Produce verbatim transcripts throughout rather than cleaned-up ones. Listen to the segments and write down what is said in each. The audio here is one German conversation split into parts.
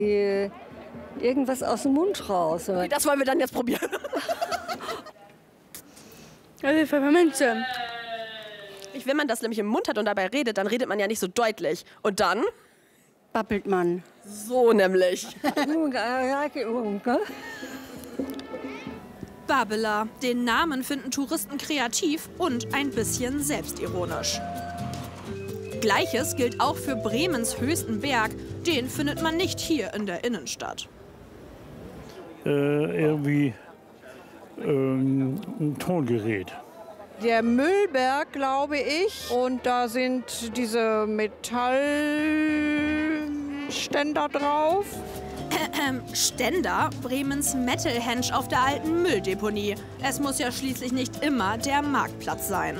Irgendwas aus dem Mund raus. Das wollen wir dann jetzt probieren. Also Pfefferminze. Ich, wenn man das nämlich im Mund hat und dabei redet, dann redet man ja nicht so deutlich. Und dann? Babbelt man. So nämlich. Babbeler. Den Namen finden Touristen kreativ und ein bisschen selbstironisch. Gleiches gilt auch für Bremens höchsten Berg. Den findet man nicht hier in der Innenstadt. Äh, irgendwie ähm, ein Tongerät. Der Müllberg, glaube ich. Und da sind diese Metallständer drauf. Ähm, Ständer? Bremens Metal-Henge auf der alten Mülldeponie. Es muss ja schließlich nicht immer der Marktplatz sein.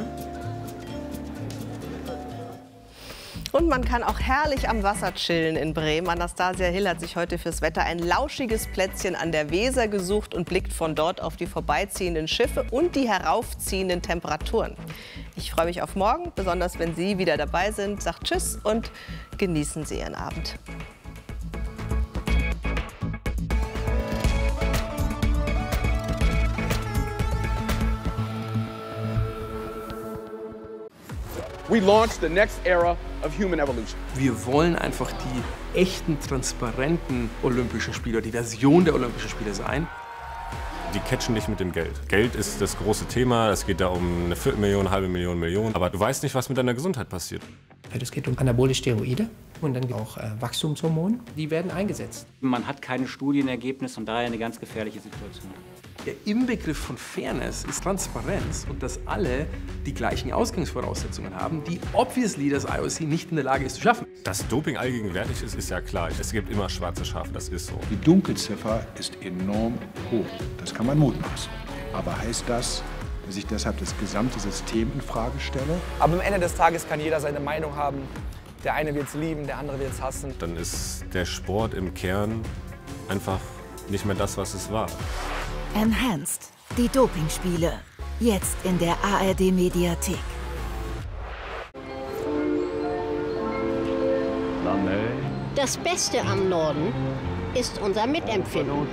Und man kann auch herrlich am Wasser chillen in Bremen. Anastasia Hill hat sich heute fürs Wetter ein lauschiges Plätzchen an der Weser gesucht und blickt von dort auf die vorbeiziehenden Schiffe und die heraufziehenden Temperaturen. Ich freue mich auf morgen, besonders wenn Sie wieder dabei sind. Sagt Tschüss und genießen Sie Ihren Abend. We launched the next era of human evolution. Wir wollen einfach die echten, transparenten Olympischen Spiele, die Version der Olympischen Spiele sein. Die catchen nicht mit dem Geld. Geld ist das große Thema. Es geht da um eine Viertelmillion, halbe Million, Million. Aber du weißt nicht, was mit deiner Gesundheit passiert. Es geht um anabolische Steroide und dann auch äh, Wachstumshormone. Die werden eingesetzt. Man hat keine Studienergebnisse und daher eine ganz gefährliche Situation. Der Inbegriff von Fairness ist Transparenz und dass alle die gleichen Ausgangsvoraussetzungen haben, die obviously das I O C nicht in der Lage ist zu schaffen. Dass Doping allgegenwärtig ist, ist ja klar. Es gibt immer schwarze Schafe, das ist so. Die Dunkelziffer ist enorm hoch. Das kann man mutmaßen. Aber heißt das, dass ich deshalb das gesamte System in Frage stelle? Aber am Ende des Tages kann jeder seine Meinung haben. Der eine wird es lieben, der andere wird es hassen. Dann ist der Sport im Kern einfach nicht mehr das, was es war. Enhanced. Die Dopingspiele. Jetzt in der A R D-Mediathek. Das Beste am Norden ist unser Mitempfinden.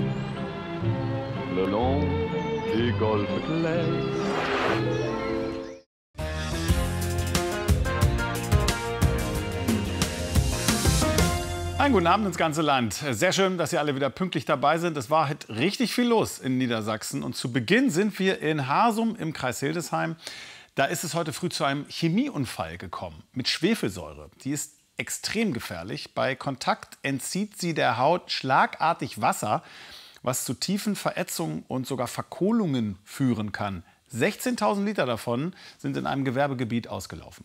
Einen guten Abend ins ganze Land. Sehr schön, dass Sie alle wieder pünktlich dabei sind. Es war heute richtig viel los in Niedersachsen. Und zu Beginn sind wir in Harsum im Kreis Hildesheim. Da ist es heute früh zu einem Chemieunfall gekommen mit Schwefelsäure. Die ist extrem gefährlich. Bei Kontakt entzieht sie der Haut schlagartig Wasser, was zu tiefen Verätzungen und sogar Verkohlungen führen kann. sechzehntausend Liter davon sind in einem Gewerbegebiet ausgelaufen.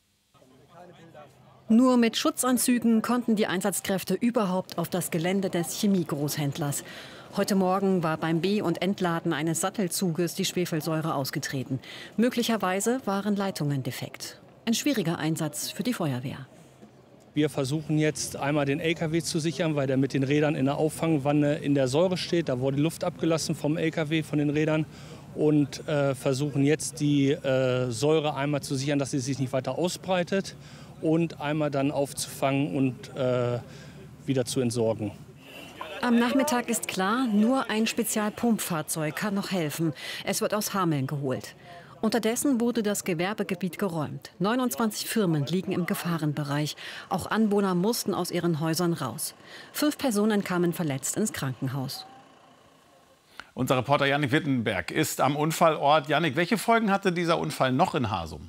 Nur mit Schutzanzügen konnten die Einsatzkräfte überhaupt auf das Gelände des Chemiegroßhändlers. Heute Morgen war beim Be- und Entladen eines Sattelzuges die Schwefelsäure ausgetreten. Möglicherweise waren Leitungen defekt. Ein schwieriger Einsatz für die Feuerwehr. Wir versuchen jetzt einmal den L K W zu sichern, weil der mit den Rädern in der Auffangwanne in der Säure steht. Da wurde die Luft abgelassen vom L K W, von den Rädern. Und äh, versuchen jetzt die äh, Säure einmal zu sichern, dass sie sich nicht weiter ausbreitet. Und einmal dann aufzufangen und äh, wieder zu entsorgen. Am Nachmittag ist klar, nur ein Spezialpumpfahrzeug kann noch helfen. Es wird aus Hameln geholt. Unterdessen wurde das Gewerbegebiet geräumt. neunundzwanzig Firmen liegen im Gefahrenbereich. Auch Anwohner mussten aus ihren Häusern raus. Fünf Personen kamen verletzt ins Krankenhaus. Unser Reporter Jannik Wittenberg ist am Unfallort. Jannik, welche Folgen hatte dieser Unfall noch in Harsum?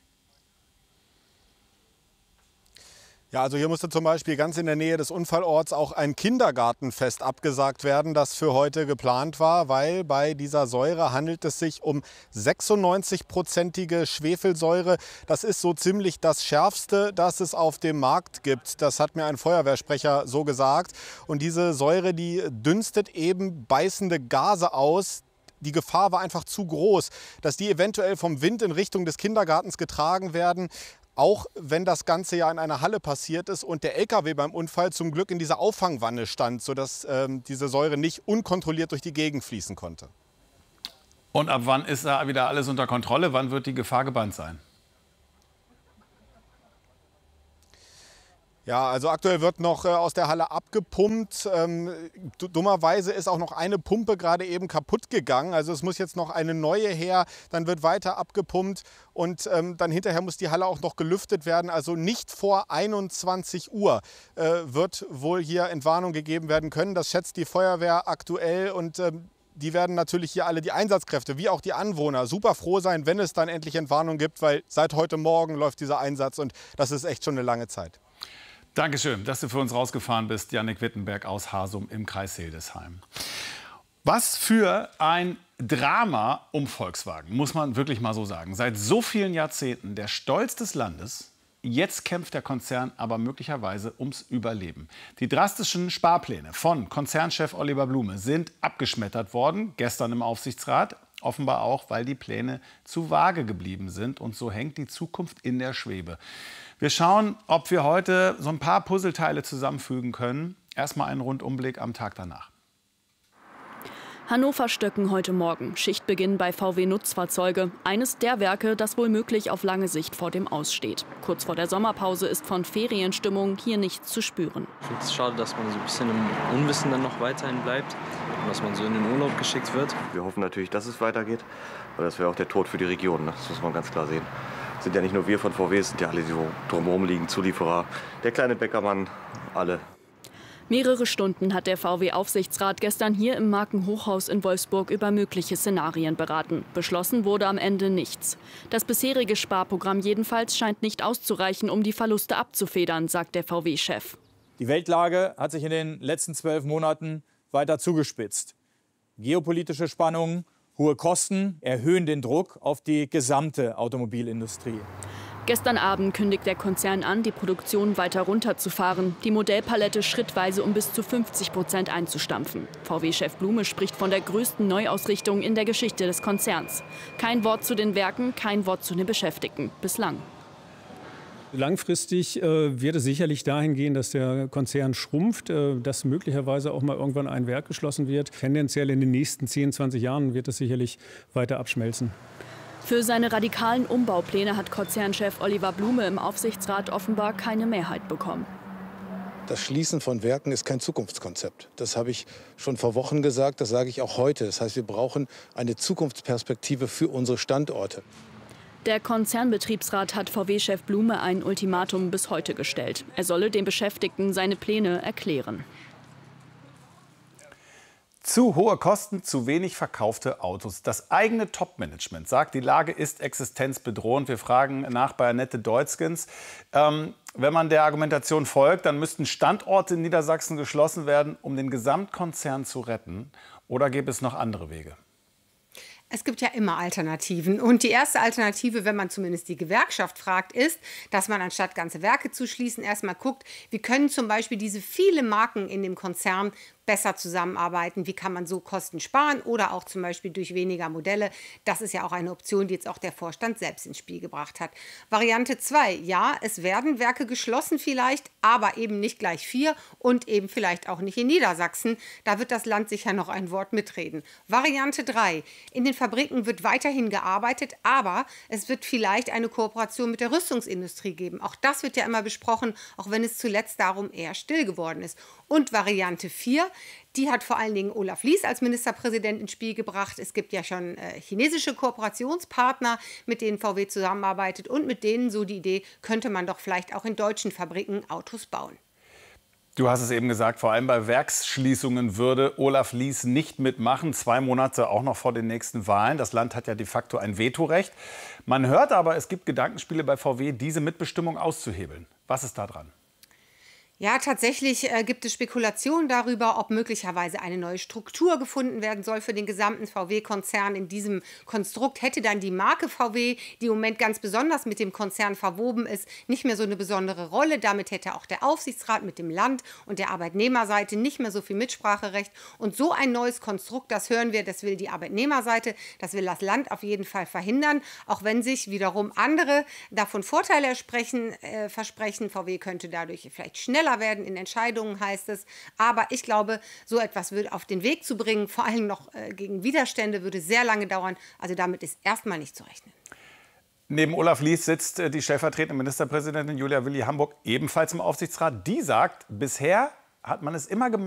Ja, also hier musste zum Beispiel ganz in der Nähe des Unfallorts auch ein Kindergartenfest abgesagt werden, das für heute geplant war, weil bei dieser Säure handelt es sich um sechsundneunzig-prozentige Schwefelsäure. Das ist so ziemlich das Schärfste, das es auf dem Markt gibt. Das hat mir ein Feuerwehrsprecher so gesagt. Und diese Säure, die dünstet eben beißende Gase aus. Die Gefahr war einfach zu groß, dass die eventuell vom Wind in Richtung des Kindergartens getragen werden. Auch wenn das Ganze ja in einer Halle passiert ist und der L K W beim Unfall zum Glück in dieser Auffangwanne stand, sodass ähm, diese Säure nicht unkontrolliert durch die Gegend fließen konnte. Und ab wann ist da wieder alles unter Kontrolle? Wann wird die Gefahr gebannt sein? Ja, also aktuell wird noch äh, aus der Halle abgepumpt. Ähm, dummerweise ist auch noch eine Pumpe gerade eben kaputt gegangen. Also es muss jetzt noch eine neue her, dann wird weiter abgepumpt und ähm, dann hinterher muss die Halle auch noch gelüftet werden. Also nicht vor einundzwanzig Uhr äh, wird wohl hier Entwarnung gegeben werden können. Das schätzt die Feuerwehr aktuell und ähm, die werden natürlich hier alle, die Einsatzkräfte wie auch die Anwohner, super froh sein, wenn es dann endlich Entwarnung gibt, weil seit heute Morgen läuft dieser Einsatz und das ist echt schon eine lange Zeit. Dankeschön, dass du für uns rausgefahren bist, Jannik Wittenberg aus Hasum im Kreis Hildesheim. Was für ein Drama um Volkswagen, muss man wirklich mal so sagen. Seit so vielen Jahrzehnten der Stolz des Landes. Jetzt kämpft der Konzern aber möglicherweise ums Überleben. Die drastischen Sparpläne von Konzernchef Oliver Blume sind abgeschmettert worden, gestern im Aufsichtsrat. Offenbar auch, weil die Pläne zu vage geblieben sind. Und so hängt die Zukunft in der Schwebe. Wir schauen, ob wir heute so ein paar Puzzleteile zusammenfügen können. Erstmal einen Rundumblick am Tag danach. Hannover-Stöcken heute Morgen. Schichtbeginn bei V W Nutzfahrzeuge. Eines der Werke, das womöglich auf lange Sicht vor dem Aus steht. Kurz vor der Sommerpause ist von Ferienstimmung hier nichts zu spüren. Ich finde es schade, dass man so ein bisschen im Unwissen dann noch weiterhin bleibt und dass man so in den Urlaub geschickt wird. Wir hoffen natürlich, dass es weitergeht, weil das wäre auch der Tod für die Region. Das muss man ganz klar sehen. Es sind ja nicht nur wir von V W, es sind ja alle, die drumherum liegen, Zulieferer, der kleine Bäckermann, alle. Mehrere Stunden hat der V W-Aufsichtsrat gestern hier im Markenhochhaus in Wolfsburg über mögliche Szenarien beraten. Beschlossen wurde am Ende nichts. Das bisherige Sparprogramm jedenfalls scheint nicht auszureichen, um die Verluste abzufedern, sagt der V W-Chef. Die Weltlage hat sich in den letzten zwölf Monaten weiter zugespitzt. Geopolitische Spannungen, hohe Kosten erhöhen den Druck auf die gesamte Automobilindustrie. Gestern Abend kündigt der Konzern an, die Produktion weiter runterzufahren, die Modellpalette schrittweise um bis zu fünfzig Prozent einzustampfen. V W-Chef Blume spricht von der größten Neuausrichtung in der Geschichte des Konzerns. Kein Wort zu den Werken, kein Wort zu den Beschäftigten. Bislang. Langfristig äh, wird es sicherlich dahin gehen, dass der Konzern schrumpft, äh, dass möglicherweise auch mal irgendwann ein Werk geschlossen wird. Tendenziell in den nächsten zehn, zwanzig Jahren wird es sicherlich weiter abschmelzen. Für seine radikalen Umbaupläne hat Konzernchef Oliver Blume im Aufsichtsrat offenbar keine Mehrheit bekommen. Das Schließen von Werken ist kein Zukunftskonzept. Das habe ich schon vor Wochen gesagt, das sage ich auch heute. Das heißt, wir brauchen eine Zukunftsperspektive für unsere Standorte. Der Konzernbetriebsrat hat V W-Chef Blume ein Ultimatum bis heute gestellt. Er solle den Beschäftigten seine Pläne erklären. Zu hohe Kosten, zu wenig verkaufte Autos. Das eigene Top-Management sagt, die Lage ist existenzbedrohend. Wir fragen nach bei Annette Deutzgens. Ähm, wenn man der Argumentation folgt, dann müssten Standorte in Niedersachsen geschlossen werden, um den Gesamtkonzern zu retten. Oder gäbe es noch andere Wege? Es gibt ja immer Alternativen. Und die erste Alternative, wenn man zumindest die Gewerkschaft fragt, ist, dass man anstatt ganze Werke zu schließen, erstmal guckt, wie können zum Beispiel diese vielen Marken in dem Konzern besser zusammenarbeiten, wie kann man so Kosten sparen oder auch zum Beispiel durch weniger Modelle. Das ist ja auch eine Option, die jetzt auch der Vorstand selbst ins Spiel gebracht hat. Variante zwei, ja, es werden Werke geschlossen vielleicht, aber eben nicht gleich vier und eben vielleicht auch nicht in Niedersachsen. Da wird das Land sicher noch ein Wort mitreden. Variante drei, in den Fabriken wird weiterhin gearbeitet, aber es wird vielleicht eine Kooperation mit der Rüstungsindustrie geben. Auch das wird ja immer besprochen, auch wenn es zuletzt darum eher still geworden ist. Und Variante vier, die hat vor allen Dingen Olaf Lies als Ministerpräsident ins Spiel gebracht. Es gibt ja schon äh, chinesische Kooperationspartner, mit denen V W zusammenarbeitet. Und mit denen, so die Idee, könnte man doch vielleicht auch in deutschen Fabriken Autos bauen. Du hast es eben gesagt, vor allem bei Werksschließungen würde Olaf Lies nicht mitmachen. Zwei Monate auch noch vor den nächsten Wahlen. Das Land hat ja de facto ein Vetorecht. Man hört aber, es gibt Gedankenspiele bei V W, diese Mitbestimmung auszuhebeln. Was ist da dran? Ja, tatsächlich äh, gibt es Spekulationen darüber, ob möglicherweise eine neue Struktur gefunden werden soll für den gesamten V W-Konzern. In diesem Konstrukt hätte dann die Marke V W, die im Moment ganz besonders mit dem Konzern verwoben ist, nicht mehr so eine besondere Rolle. Damit hätte auch der Aufsichtsrat mit dem Land und der Arbeitnehmerseite nicht mehr so viel Mitspracherecht. Und so ein neues Konstrukt, das hören wir, das will die Arbeitnehmerseite, das will das Land auf jeden Fall verhindern. Auch wenn sich wiederum andere davon Vorteile ersprechen, äh, versprechen. V W könnte dadurch vielleicht schneller werden in Entscheidungen, heißt es. Aber ich glaube, so etwas würde auf den Weg zu bringen, vor allem noch äh, gegen Widerstände, würde sehr lange dauern. Also damit ist erstmal nicht zu rechnen. Neben Olaf Lies sitzt die stellvertretende Ministerpräsidentin Julia Willi Hamburg ebenfalls im Aufsichtsrat. Die sagt, bisher hat man es immer gemacht,